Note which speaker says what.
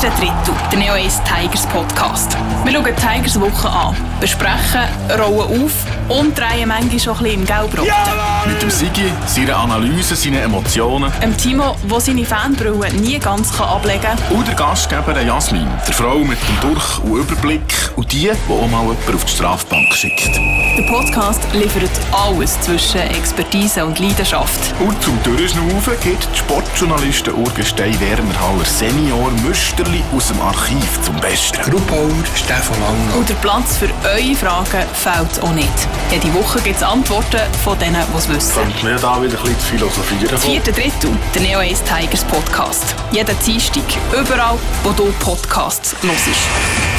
Speaker 1: Drittel, der Neo 1 Tigers Podcast. Wir schauen die Tigers Woche an, besprechen, rollen auf und drehen manchmal schon ein bisschen im Gelbrot.
Speaker 2: Mit dem Sigi, seiner Analyse, seinen Emotionen.
Speaker 1: Timo, der seine Fanbrille nie ganz ablegen kann.
Speaker 2: Und der Gastgeber Jasmin, der Frau mit dem Durch- und Überblick und die auch mal jemanden auf die Strafbank schickt.
Speaker 1: Der Podcast liefert alles zwischen Expertise und Leidenschaft.
Speaker 2: Und zum Durchschnaufen gibt die Sportjournalisten Urgestein Werner Haller Senior Müsterli aus dem Archiv zum Besten.
Speaker 3: Gruppauer Stefan Lange.
Speaker 1: Und der Platz für eure Fragen fehlt auch nicht. Jede Woche gibt es Antworten von denen, die es wissen.
Speaker 2: Könnten wir da wieder ein bisschen philosophieren?
Speaker 1: Das 4. Drittel, der Neo 1 Tigers Podcast. Jeden Dienstag, überall, wo du Podcasts hörst.